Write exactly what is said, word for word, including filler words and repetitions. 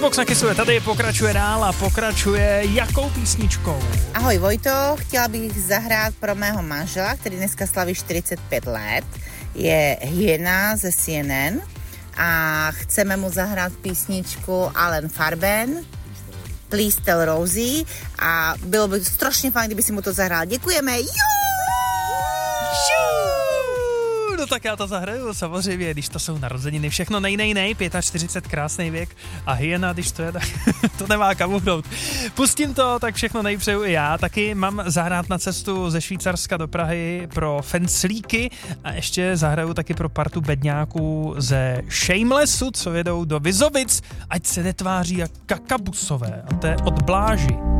Foodbox na Kissu je tady, pokračuje dál a pokračuje jakou písničkou? Ahoj Vojto, chtěla bych zahrát pro mého manžela, který dneska slaví čtyřicet pět let. Je Hyena ze C N N a chceme mu zahrát písničku Alan Farben, Please Tell Rosie, a bylo by strašně fajn, kdyby si mu to zahrál. Děkujeme, jo! No tak já to zahraju, samozřejmě, když to jsou narozeniny, všechno nej, nej, nej, čtyřicet pět, krásný věk a Hyena, když to je, tak to nemá kam uhnout. Pustím to, tak všechno nejpřeju i já, taky mám zahrát na cestu ze Švýcarska do Prahy pro Fenslíky a ještě zahraju taky pro partu bedňáků ze Shamelessu, co jedou do Vizovic, ať se netváří jak kakabusové, a to je od Bláži.